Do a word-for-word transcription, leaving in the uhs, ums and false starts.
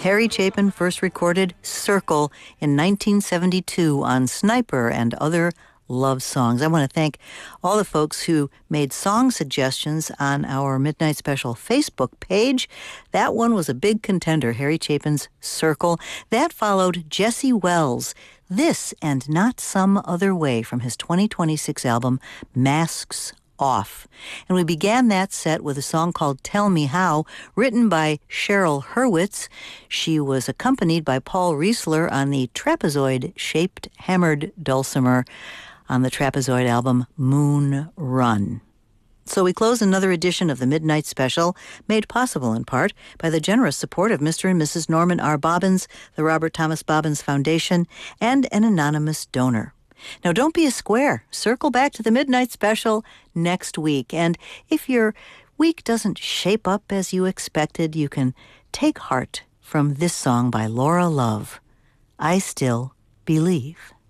Harry Chapin first recorded Circle in nineteen seventy-two on Sniper and Other Love Songs. I want to thank all the folks who made song suggestions on our Midnight Special Facebook page. That one was a big contender, Harry Chapin's Circle. That followed Jesse Wells' This and Not Some Other Way from his twenty twenty-six album, Masks Off. And we began that set with a song called Tell Me How, written by Cheryl Hurwitz. She was accompanied by Paul Riesler on the trapezoid-shaped hammered dulcimer on the Trapezoid album Moon Run. So we close another edition of the Midnight Special, made possible in part by the generous support of Mister and Missus Norman R. Bobbins, the Robert Thomas Bobbins Foundation, and an anonymous donor. Now, don't be a square. Circle back to the Midnight Special next week. And if your week doesn't shape up as you expected, you can take heart from this song by Laura Love, I Still Believe.